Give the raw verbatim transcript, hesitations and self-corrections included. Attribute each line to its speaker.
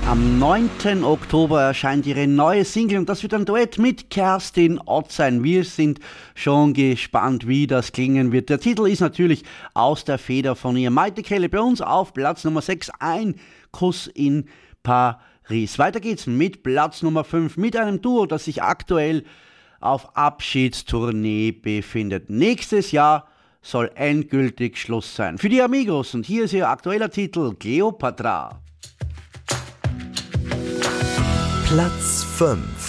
Speaker 1: Am neunten Oktober erscheint ihre neue Single und das wird ein Duett mit Kerstin Ott sein. Wir sind schon gespannt, wie das klingen wird. Der Titel ist natürlich aus der Feder von ihr. Maite Kelle bei uns auf Platz Nummer sechs, ein Kuss in Paris. Weiter geht's mit Platz Nummer fünf, mit einem Duo, das sich aktuell auf Abschiedstournee befindet. Nächstes Jahr soll endgültig Schluss sein. Für die Amigos und hier ist ihr aktueller Titel Cleopatra.
Speaker 2: Platz fünf.